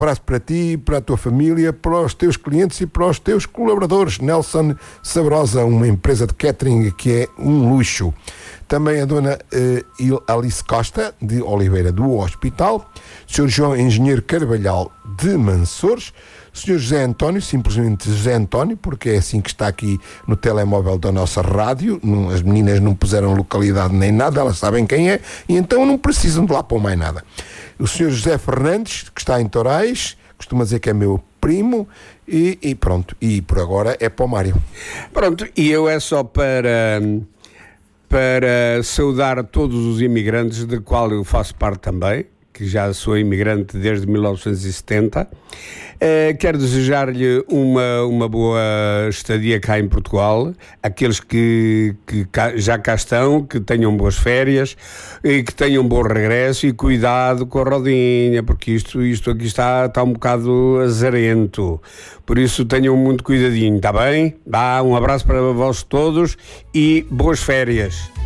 abraço para ti, para a tua família, para os teus clientes e para os teus colaboradores. Nelson Sabrosa, uma empresa de catering que é um luxo. Também a dona Alice Costa, de Oliveira do Hospital. Sr. João Engenheiro Carvalhal, de Mansores. Sr. José António, simplesmente José António, porque é assim que está aqui no telemóvel da nossa rádio. As meninas não puseram localidade nem nada, elas sabem quem é, e então não precisam de lá pôr mais nada. O Sr. José Fernandes, que está em Torais, costuma dizer que é meu primo, e pronto. E por agora é para o Mário. Pronto, e eu é só para saudar todos os imigrantes, de qual eu faço parte também, que já sou imigrante desde 1970. Quero desejar-lhe uma boa estadia cá em Portugal, aqueles que já cá estão, que tenham boas férias e que tenham bom regresso, e cuidado com a rodinha, porque isto aqui está um bocado azarento, por isso tenham muito cuidadinho, está bem? Um abraço para vós todos e boas férias.